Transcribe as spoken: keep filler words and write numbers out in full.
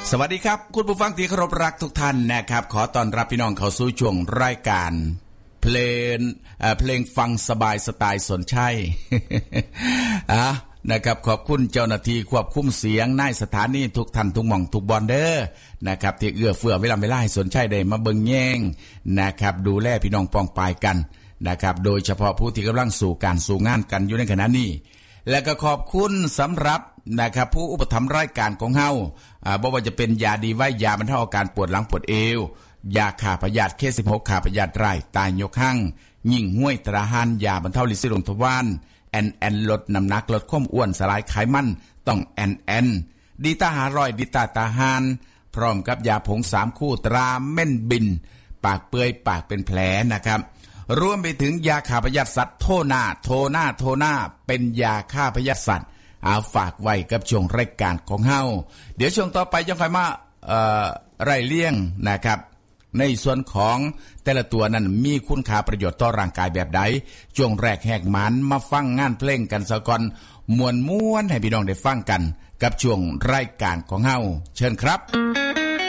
สวัสดีครับคุณผู้ฟังที่เคารพรักทุกท่านนะครับขอต้อนรับพี่น้องเข้าสู่ช่วงรายการเพลงเอ่อเพลงฟังสบายสไตล์สนชัย อ่ะนะครับขอบคุณเจ้าหน้าที่ควบคุมเสียงนายสถานีทุกท่านทุกหม่องทุกบอนเด้อนะครับที่เอื้อเฟื้อเวลาเวลาให้สนชัยได้มาเบิ่งแย่งนะครับดูแลพี่น้องปองปายกันนะครับโดยเฉพาะผู้ที่กำลังสู่การสู่งานกันอยู่ในขณะนี้และก็ขอบคุณสำหรับนะครับผู้อุปถัมภ์รายการของเฮาอ่าบ่ว่าจะเป็นยาดีไว้ยาบรรเทาอาการปวดหลังปวดเอวยาฆ่าพยาธิเคสิบหกฆ่าพยาธิไร้ตายยกหั่งยิ่งห้วยตราหานยาบรรเทาลินสีลมทวารแอนแอนลดน้ำหนักลดความอ้วนสลายไขมันต้องแอนแอนดีตาหารอยดีตาตาหานพร้อมกับยาผงสามคู่ตราเม่นบินปากเปื่อยปากเป็นแผลนะครับรวมไปถึงยาฆ่าพยาธิสัตว์โทนาโทนาโทนาเป็นยาฆ่าพยาธิสัตว์เอาฝากไว้กับช่วงรายการของเฮาเดี๋ยวช่วงต่อไปยังค่อยมาเอ่อไล่เลี่ยงนะครับในส่วนของแต่ละตัวนั้นมีคุณค่าประโยชน์ต่อร่างกายแบบใดช่วงแรกแหกหมันมาฟังงานเพลงกันซะก่อนม่วนๆให้พี่น้องได้ฟังกันกับช่วงรายการของเฮาเชิญครับ